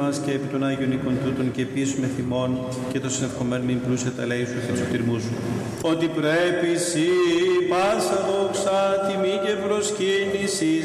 μας και επί των Άγιων οίκων τούτων και επίσης θυμών και το συνευκομέν μην πλούσια τα λέει σου και του πυρμού σου. Ότι πρέπει σύ πας